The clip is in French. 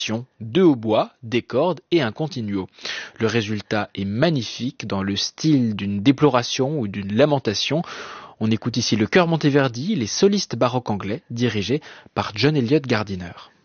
deux hautbois, des cordes et un continuo. Le résultat est magnifique dans le style d'une déploration ou d'une lamentation. On écoute ici le chœur Monteverdi, les solistes baroques anglais, dirigés par John Eliot Gardiner.